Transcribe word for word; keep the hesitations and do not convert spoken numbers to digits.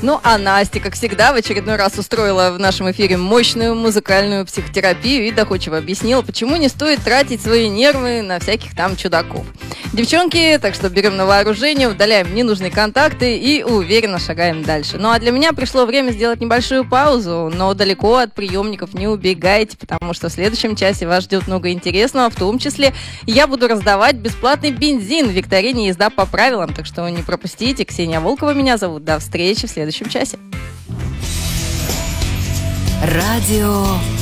Ну, а Настя, как всегда, в очередной раз устроила в нашем эфире мощную музыкальную психотерапию и доходчиво объяснила, почему не стоит тратить свои нервы на всяких там чудаков. Девчонки, так что берем на вооружение, удаляем ненужные контакты и уверенно шагаем дальше. Ну, а для меня пришло время сделать небольшую паузу, но далеко от приемников не убегайте, потому что в следующем часе вас ждет много интересного, в том числе я буду раздавать бесплатный бензин в викторине «Езда по правилам», так что не пропустите. Ксения Волкова меня зовут. До встречи в следующем часе. Радио